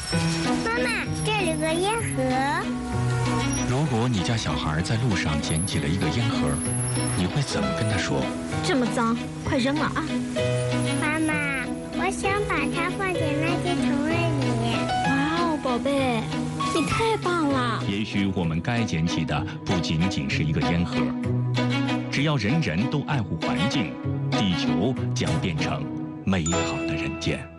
妈妈，这里有个烟盒。 如果你家小孩在路上捡起了一个烟盒，你会怎么跟他说？ 这么脏，快扔了啊！ 妈妈，我想把它放进垃圾桶里。 哇哦，宝贝，你太棒了！ 也许我们该捡起的不仅仅是一个烟盒，只要人人都爱护环境，地球将变成美好的人间。